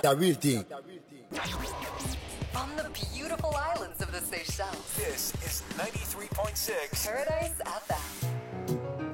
The real thing. From the beautiful islands of the Seychelles. This is 93.6 Paradise FM.